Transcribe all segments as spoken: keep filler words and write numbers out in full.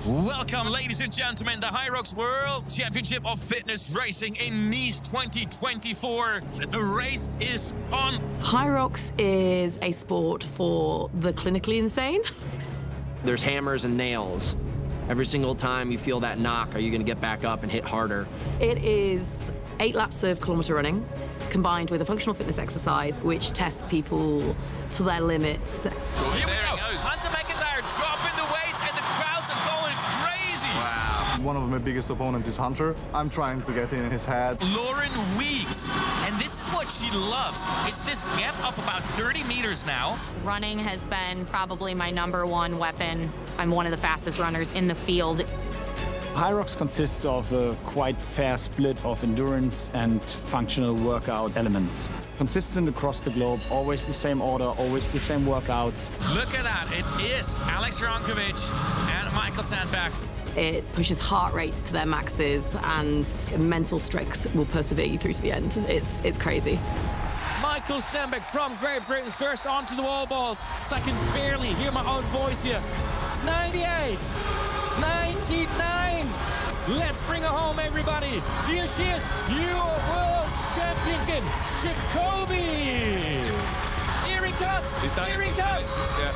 Welcome, ladies and gentlemen, the Hyrox World Championship of Fitness Racing in Nice twenty twenty-four. The race is on. Hyrox is a sport for the clinically insane. There's hammers and nails. Every single time you feel that knock, are you going to get back up and hit harder? It is eight laps of kilometer running, combined with a functional fitness exercise, which tests people to their limits. Here we go. Hunter McIntyre dropping the weights, and the crowds are going crazy. Wow. One of my biggest opponents is Hunter. I'm trying to get in his head. Lauren Weeks, and this is what she loves. It's this gap of about thirty meters now. Running has been probably my number one weapon. I'm one of the fastest runners in the field. Hyrox consists of a quite fair split of endurance and functional workout elements. Consistent across the globe, always the same order, always the same workouts. Look at that, it is Alex Rankovic and Michael Sandbach. It pushes heart rates to their maxes, and mental strength will persevere you through to the end. It's, it's crazy. Michael Sandbach from Great Britain first onto the wall balls. So I can barely hear my own voice here. ninety-eight, ninety-nine. Let's bring her home, everybody. Here she is, your world champion, Jacoby. Here he comes, here he comes. Yeah.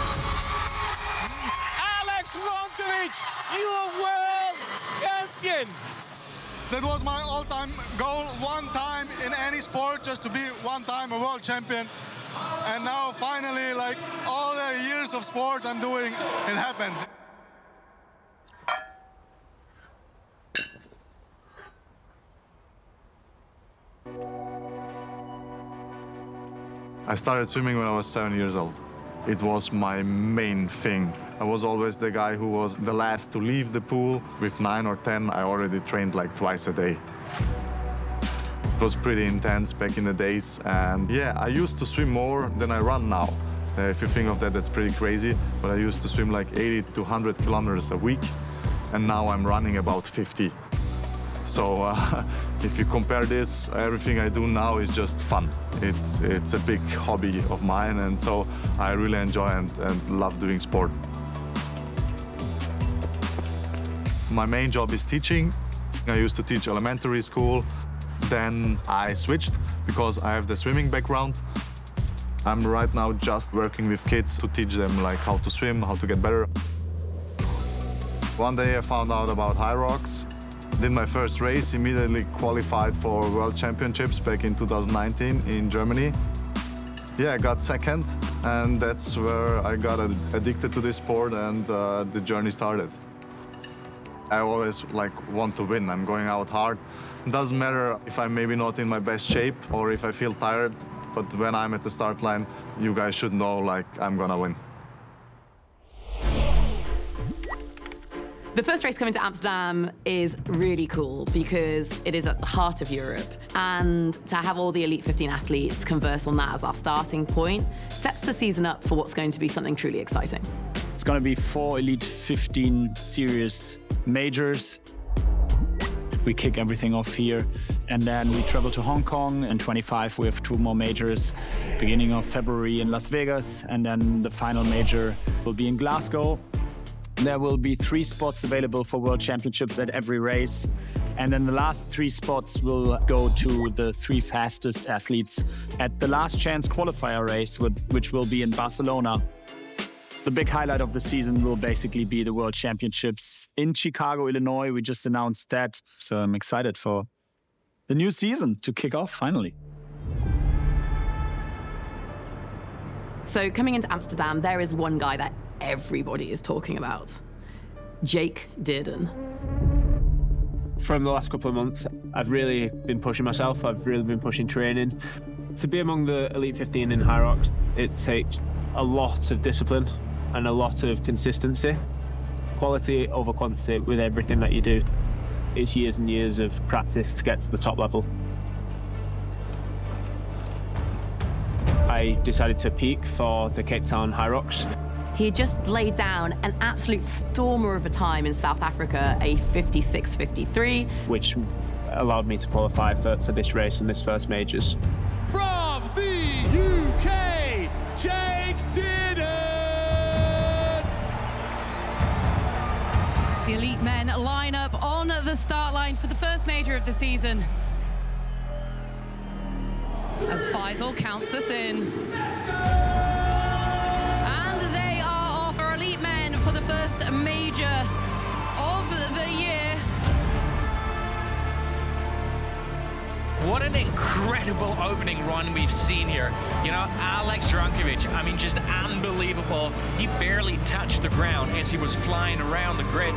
Alex Rankovic, your world champion. That was my all-time goal, one time in any sport, just to be one time a world champion. And now finally, like all the years of sport I'm doing, it happened. I started swimming when I was seven years old. It was my main thing. I was always the guy who was the last to leave the pool. With nine or ten, I already trained like twice a day. It was pretty intense back in the days. And yeah, I used to swim more than I run now. Uh, if you think of that, that's pretty crazy. But I used to swim like eighty to one hundred kilometers a week. And now I'm running about fifty. So uh, if you compare this, everything I do now is just fun. It's, it's a big hobby of mine, and so I really enjoy and, and love doing sport. My main job is teaching. I used to teach elementary school. Then I switched because I have the swimming background. I'm right now just working with kids to teach them like how to swim, how to get better. One day I found out about Hyrox. Did my first race, immediately qualified for World Championships back in two thousand nineteen in Germany. Yeah, I got second, and that's where I got addicted to this sport, and uh, the journey started. I always like want to win. I'm going out hard. It doesn't matter if I'm maybe not in my best shape or if I feel tired, but when I'm at the start line, you guys should know like I'm gonna win. The first race coming to Amsterdam is really cool because it is at the heart of Europe. And to have all the Elite fifteen athletes converse on that as our starting point sets the season up for what's going to be something truly exciting. It's going to be four Elite fifteen series majors. We kick everything off here, and then we travel to Hong Kong. In twenty-five, we have two more majors, beginning of February in Las Vegas, and then the final major will be in Glasgow. There will be three spots available for World Championships at every race. And then the last three spots will go to the three fastest athletes at the last chance qualifier race, which will be in Barcelona. The big highlight of the season will basically be the World Championships in Chicago, Illinois. We just announced that. So I'm excited for the new season to kick off finally. So coming into Amsterdam, there is one guy that everybody is talking about. Jake Dearden. From the last couple of months, I've really been pushing myself. I've really been pushing training. To be among the Elite fifteen in Hyrox, it takes a lot of discipline and a lot of consistency. Quality over quantity with everything that you do. It's years and years of practice to get to the top level. I decided to peak for the Cape Town Hyrox. He had just laid down an absolute stormer of a time in South Africa, a fifty-six fifty-three. Which allowed me to qualify for, for this race and this first majors. From the U K, Jake Dearden! The elite men line up on the start line for the first major of the season. As Faisal counts us in. And they are off, our elite men, for the first major of the year. What an incredible opening run we've seen here. You know, Alex Rankovic, I mean, just unbelievable. He barely touched the ground as he was flying around the grid.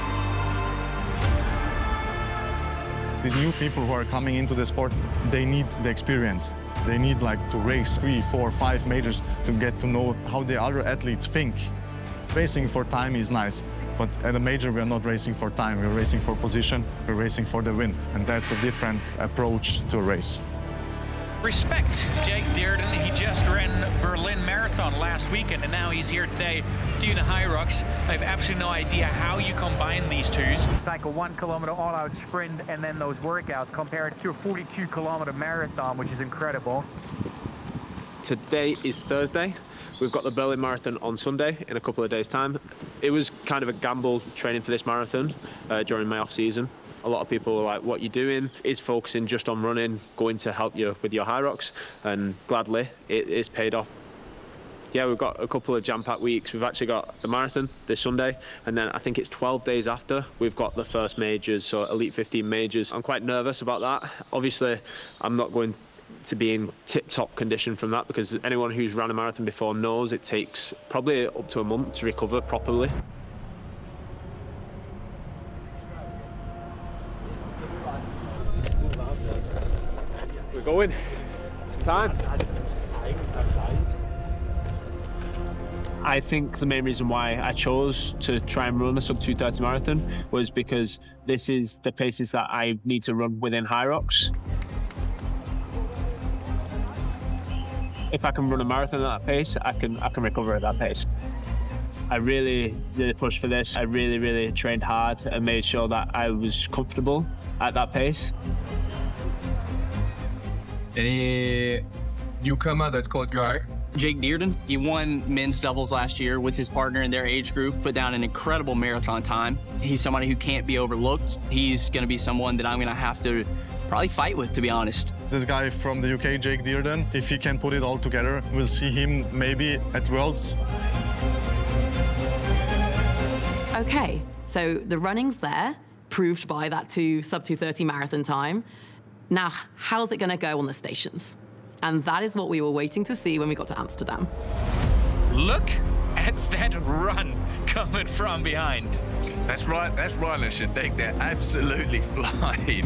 These new people who are coming into the sport, they need the experience. They need like to race three, four, five majors to get to know how the other athletes think. Racing for time is nice, but at a major we're not racing for time, we're racing for position, we're racing for the win, and that's a different approach to a race. Respect Jake Dearden. He just ran Berlin Marathon last weekend, and now he's here today doing the Hyrox. I have absolutely no idea how you combine these twos. It's like a one kilometer all-out sprint and then those workouts compared to a forty-two kilometer marathon, which is incredible. Today is Thursday. We've got the Berlin Marathon on Sunday in a couple of days' time. It was kind of a gamble training for this marathon uh, during my off-season. A lot of people were like, what you're doing is focusing just on running, going to help you with your Hyrox, and gladly, it is paid off. Yeah, we've got a couple of jam-packed weeks. We've actually got the marathon this Sunday, and then I think it's twelve days after, we've got the first majors, so Elite fifteen majors. I'm quite nervous about that. Obviously, I'm not going to be in tip-top condition from that, because anyone who's run a marathon before knows it takes probably up to a month to recover properly. We're going. It's time. I think the main reason why I chose to try and run a sub two thirty marathon was because this is the paces that I need to run within Hyrox. If I can run a marathon at that pace, I can I can recover at that pace. I really, really pushed for this. I really, really trained hard and made sure that I was comfortable at that pace. Any newcomer that's caught your eye? Jake Dearden. He won men's doubles last year with his partner in their age group, put down an incredible marathon time. He's somebody who can't be overlooked. He's going to be someone that I'm going to have to probably fight with, to be honest. This guy from the U K, Jake Dearden, if he can put it all together, we'll see him maybe at Worlds. Okay, so the running's there, proved by that two sub two thirty marathon time. Now, how's it going to go on the stations? And that is what we were waiting to see when we got to Amsterdam. Look at that run coming from behind. That's right, that's Rylan Shandek. They're absolutely flying.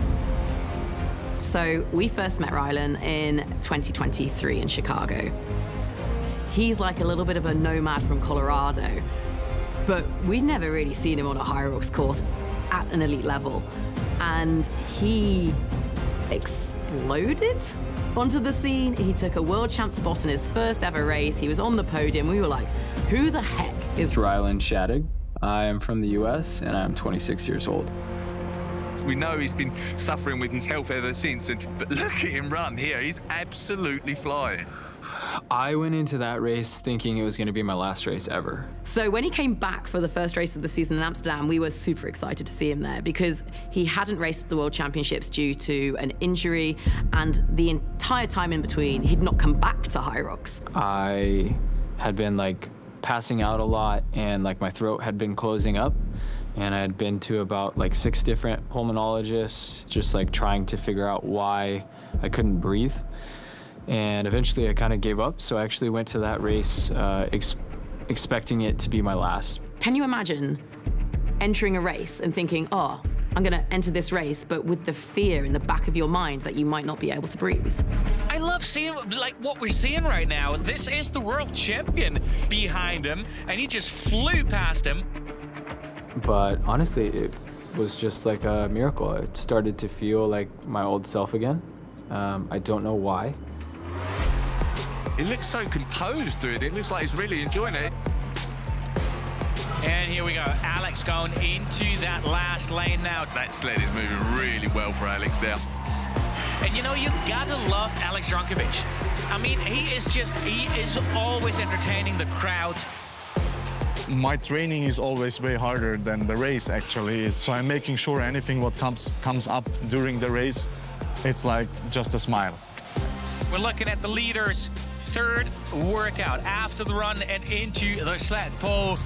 So we first met Rylan in twenty twenty-three in Chicago. He's like a little bit of a nomad from Colorado, but we'd never really seen him on a Hyrox course at an elite level. And he exploded onto the scene. He took a world champ spot in his first ever race. He was on the podium. We were like, who the heck is Rylan Shandek? I am from the U S and I'm twenty-six years old. We know he's been suffering with his health ever since, and, but look at him run here. He's absolutely flying. I went into that race thinking it was going to be my last race ever. So when he came back for the first race of the season in Amsterdam, we were super excited to see him there because he hadn't raced at the World Championships due to an injury, and the entire time in between, he'd not come back to Hyrox. I had been like passing out a lot, and like my throat had been closing up. And I had been to about like six different pulmonologists, just like trying to figure out why I couldn't breathe. And eventually I kind of gave up. So I actually went to that race uh, ex expecting it to be my last. Can you imagine entering a race and thinking, oh, I'm gonna enter this race, but with the fear in the back of your mind that you might not be able to breathe? I love seeing like what we're seeing right now. This is the world champion behind him, and he just flew past him. But honestly, it was just like a miracle. I started to feel like my old self again. Um, I don't know why. He looks so composed, dude. It looks like he's really enjoying it. And here we go. Alex going into that last lane now. That sled is moving really well for Alex there. And you know, you gotta love Alex Rankovic. I mean, he is just, he is always entertaining the crowds. My training is always way harder than the race actually is. So I'm making sure anything what comes comes up during the race, it's like just a smile. We're looking at the leaders' third workout after the run and into the sled pull.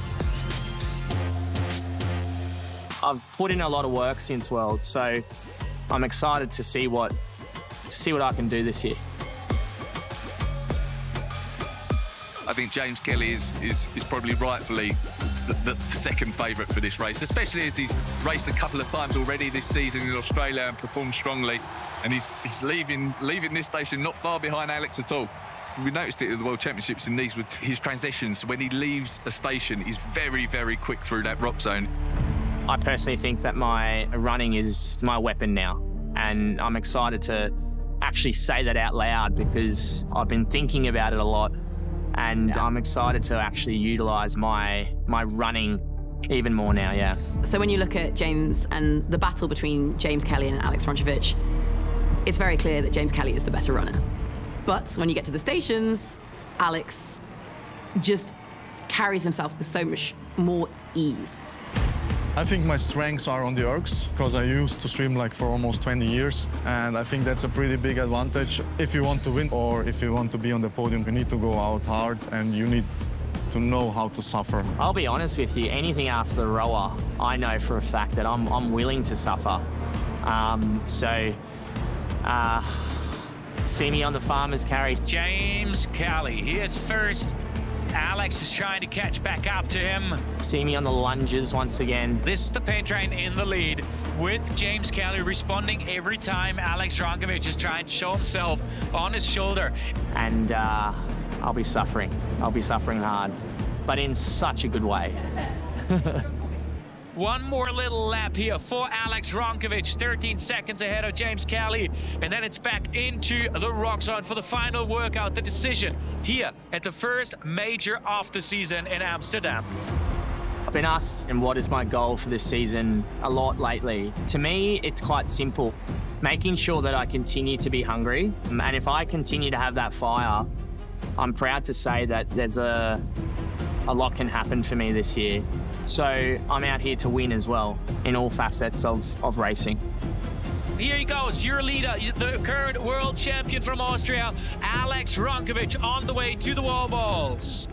I've put in a lot of work since World, so I'm excited to see what to see what I can do this year. I think James Kelly is, is, is probably rightfully the, the second favourite for this race, especially as he's raced a couple of times already this season in Australia and performed strongly. And he's, he's leaving, leaving this station not far behind Alex at all. We noticed it at the World Championships in these with his transitions. When he leaves a station, he's very, very quick through that rock zone. I personally think that my running is my weapon now. And I'm excited to actually say that out loud because I've been thinking about it a lot. And I'm excited to actually utilise my my running even more now, yeah. So when you look at James and the battle between James Kelly and Alex Rončević, it's very clear that James Kelly is the better runner. But when you get to the stations, Alex just carries himself with so much more ease. I think my strengths are on the ergs, because I used to swim like for almost twenty years, and I think that's a pretty big advantage. If you want to win or if you want to be on the podium, you need to go out hard and you need to know how to suffer. I'll be honest with you, anything after the rower, I know for a fact that I'm, I'm willing to suffer. Um, so, uh, see me on the farmer's carries. James Kelly, he is first. Alex is trying to catch back up to him. See me on the lunges once again. This is the paint train in the lead with James Kelly responding every time Alex Rončević is trying to show himself on his shoulder. And uh, I'll be suffering. I'll be suffering hard, but in such a good way. One more little lap here for Alex Rončević, thirteen seconds ahead of James Kelly. And then it's back into the rock zone for the final workout, the decision here at the first major of the season in Amsterdam. I've been asked and what is my goal for this season a lot lately. To me, it's quite simple. Making sure that I continue to be hungry. And if I continue to have that fire, I'm proud to say that there's a, a lot can happen for me this year. So I'm out here to win as well in all facets of, of racing. Here he goes, your leader, the current world champion from Austria, Alex Rončević, on the way to the wall balls.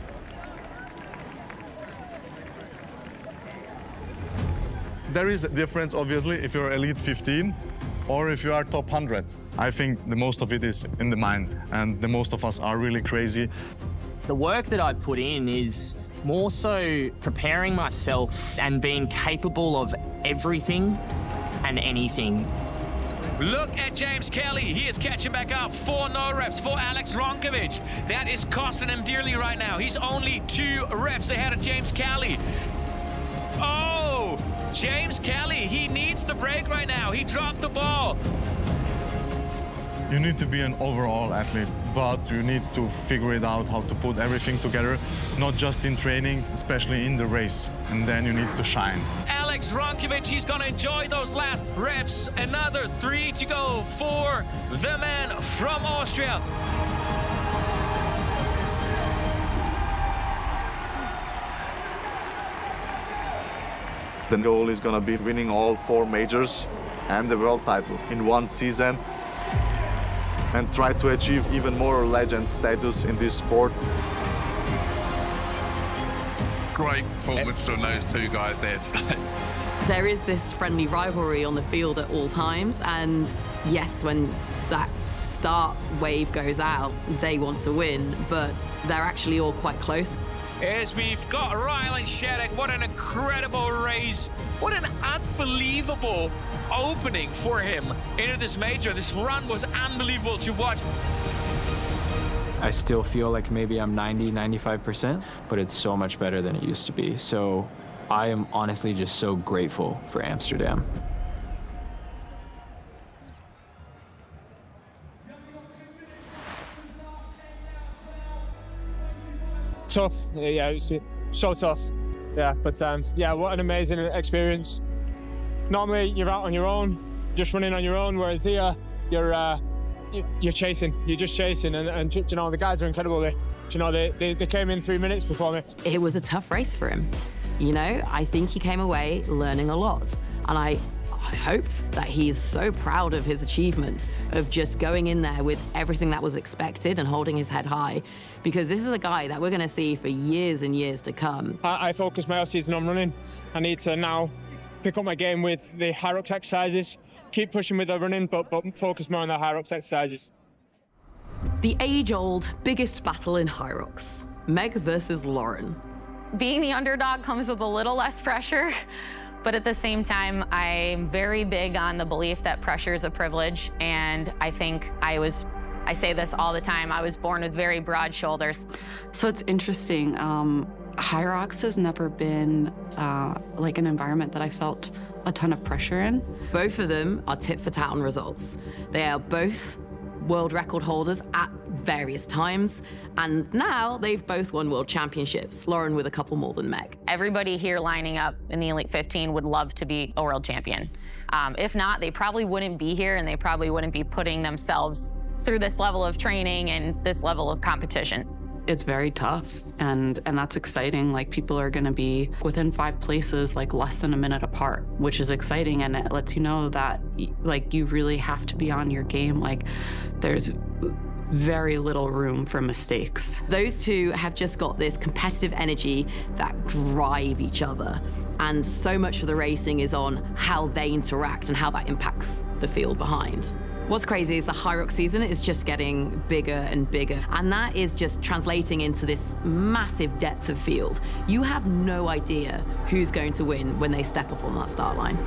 There is a difference, obviously, if you're elite fifteen or if you are top one hundred. I think the most of it is in the mind, and the most of us are really crazy. The work that I put in is more so preparing myself and being capable of everything and anything. Look at James Kelly. He is catching back up. Four no reps for Alex Rončević. That is costing him dearly right now. He's only two reps ahead of James Kelly. Oh, James Kelly, he needs the break right now. He dropped the ball. You need to be an overall athlete, but you need to figure it out how to put everything together, not just in training, especially in the race, and then you need to shine. Alex Rončević, he's gonna enjoy those last reps. Another three to go for the man from Austria. The goal is gonna be winning all four majors and the world title in one season, and try to achieve even more legend status in this sport. Great performance from those two guys there today. There is this friendly rivalry on the field at all times, and yes, when that start wave goes out, they want to win, but they're actually all quite close. As we've got Rylan Šetek, what an incredible race. What an unbelievable opening for him into this major. This run was unbelievable to watch. I still feel like maybe I'm ninety, ninety-five percent, but it's so much better than it used to be. So I am honestly just so grateful for Amsterdam. Tough, yeah, it's so tough. Yeah, but um, yeah, what an amazing experience. Normally you're out on your own, just running on your own, whereas here you're uh, you're chasing, you're just chasing, and, and you know the guys are incredible. They you know, they, they, they came in three minutes before me. It was a tough race for him. You know, I think he came away learning a lot. And I, I hope that he's so proud of his achievement of just going in there with everything that was expected and holding his head high, because this is a guy that we're going to see for years and years to come. I, I focus my off-season on running. I need to now pick up my game with the Hyrox exercises, keep pushing with the running, but, but focus more on the Hyrox exercises. The age-old biggest battle in Hyrox, Meg versus Lauren. Being the underdog comes with a little less pressure, but at the same time, I'm very big on the belief that pressure is a privilege, and I think I was, I say this all the time, I was born with very broad shoulders. So it's interesting. Um, Hyrox has never been uh, like an environment that I felt a ton of pressure in. Both of them are tit for tat on results. They are both world record holders at various times, and now they've both won world championships, Lauren with a couple more than Meg. Everybody here lining up in the Elite fifteen would love to be a world champion. Um, if not, they probably wouldn't be here, and they probably wouldn't be putting themselves through this level of training and this level of competition. It's very tough, and and that's exciting. Like, people are gonna be within five places, like less than a minute apart, which is exciting, and it lets you know that like you really have to be on your game. Like, there's very little room for mistakes. Those two have just got this competitive energy that drive each other, and so much of the racing is on how they interact and how that impacts the field behind. What's crazy is the Hyrox season is just getting bigger and bigger, and that is just translating into this massive depth of field. You have no idea who's going to win when they step up on that start line.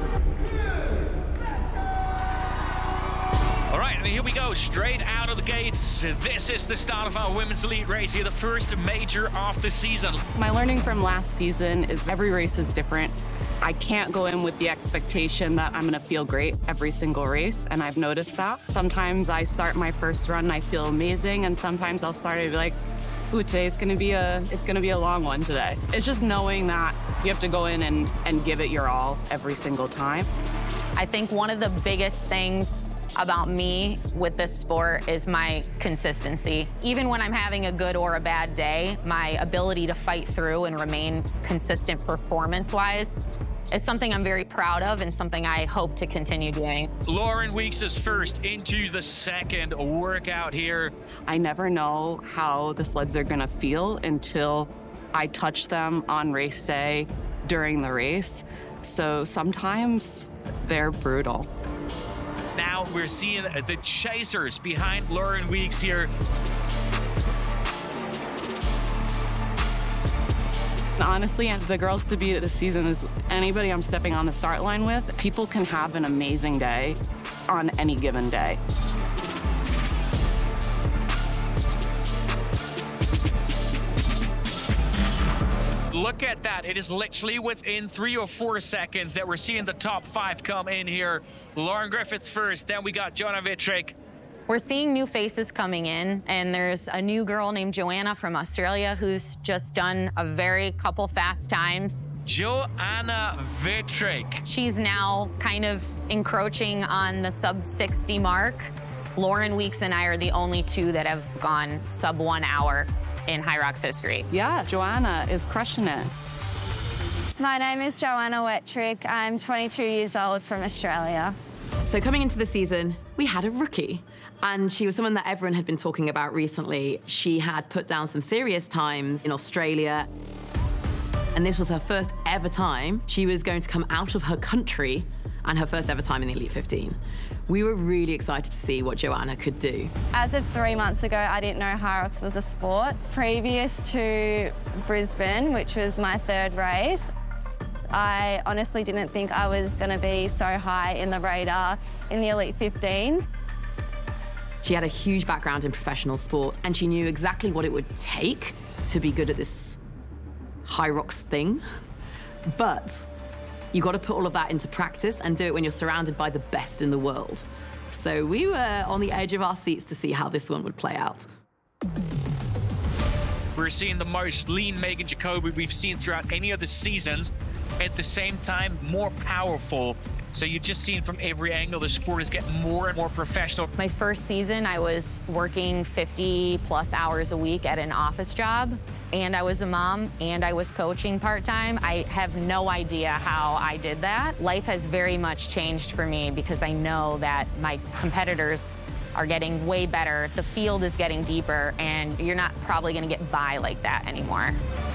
All right, and here we go, straight out of the gates. This is the start of our women's elite race here, the first major of the season. My learning from last season is every race is different. I can't go in with the expectation that I'm gonna feel great every single race, and I've noticed that. Sometimes I start my first run and I feel amazing, and sometimes I'll start and be like, ooh, today's gonna be a, it's gonna be a long one today. It's just knowing that you have to go in and, and give it your all every single time. I think one of the biggest things about me with this sport is my consistency. Even when I'm having a good or a bad day, my ability to fight through and remain consistent performance-wise is something I'm very proud of and something I hope to continue doing. Lauren Weeks is first into the second workout here. I never know how the sleds are gonna feel until I touch them on race day during the race. So sometimes they're brutal. Now we're seeing the chasers behind Lauren Weeks here. Honestly, the girls to beat this season is anybody I'm stepping on the start line with. People can have an amazing day on any given day. Look at that. It is literally within three or four seconds that we're seeing the top five come in here. Lauren Griffith first, then we got Joanna Wittrich. We're seeing new faces coming in, and there's a new girl named Joanna from Australia who's just done a very couple fast times. Joanna Wittrich. She's now kind of encroaching on the sub sixty mark. Lauren Weeks and I are the only two that have gone sub one hour in Hyrox history. Yeah, Joanna is crushing it. My name is Joanna Wittrich. I'm twenty-two years old from Australia. So coming into the season, we had a rookie. And she was someone that everyone had been talking about recently. She had put down some serious times in Australia. And this was her first ever time. She was going to come out of her country and her first ever time in the Elite fifteen. We were really excited to see what Joanna could do. As of three months ago, I didn't know Hyrox was a sport. Previous to Brisbane, which was my third race, I honestly didn't think I was going to be so high in the radar in the Elite fifteens. She had a huge background in professional sport, and she knew exactly what it would take to be good at this Hyrox thing. But you got to put all of that into practice and do it when you're surrounded by the best in the world. So we were on the edge of our seats to see how this one would play out. We're seeing the most lean Megan Jacoby we've seen throughout any of the seasons. at the same time more powerful. So you're just seeing from every angle the sport is getting more and more professional. My first season, I was working fifty plus hours a week at an office job, and I was a mom, and I was coaching part-time. I have no idea how I did that. Life has very much changed for me because I know that my competitors are getting way better. The field is getting deeper, and you're not probably gonna get by like that anymore.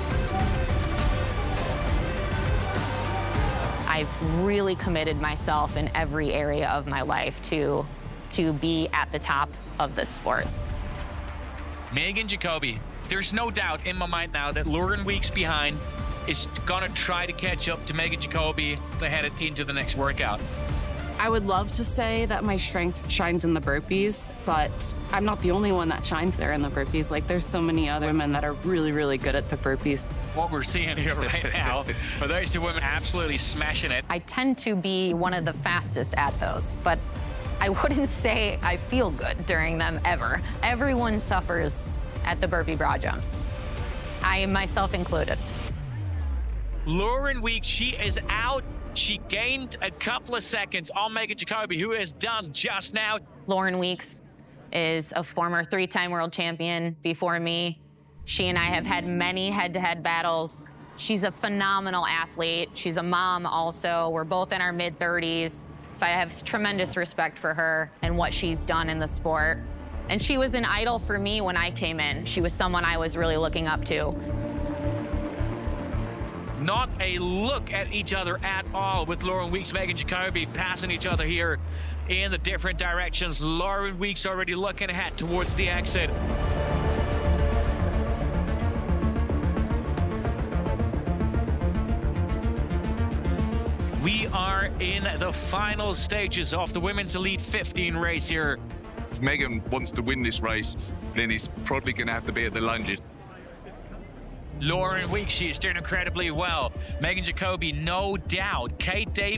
I've really committed myself in every area of my life to, to be at the top of this sport. Megan Jacoby, there's no doubt in my mind now that Lauren Weeks behind is gonna try to catch up to Megan Jacoby to head it into the next workout. I would love to say that my strength shines in the burpees, but I'm not the only one that shines there in the burpees. Like, there's so many other women that are really, really good at the burpees. What we're seeing here right now, for those two women absolutely smashing it. I tend to be one of the fastest at those, but I wouldn't say I feel good during them ever. Everyone suffers at the burpee broad jumps, I myself included. Lauren Weeks, she is out. She gained a couple of seconds on Megan Jacoby, who is done just now. Lauren Weeks is a former three-time world champion before me. She and I have had many head-to-head battles. She's a phenomenal athlete. She's a mom also. We're both in our mid thirties. So I have tremendous respect for her and what she's done in the sport. And she was an idol for me when I came in. She was someone I was really looking up to. Not a look at each other at all with Lauren Weeks, Megan Jacoby passing each other here in the different directions. Lauren Weeks already looking ahead towards the exit. We are in the final stages of the Women's Elite fifteen race here. If Megan wants to win this race, then he's probably going to have to be at the lunges. Lauren Weeks, she is doing incredibly well. Megan Jacoby, no doubt. Kate Davies.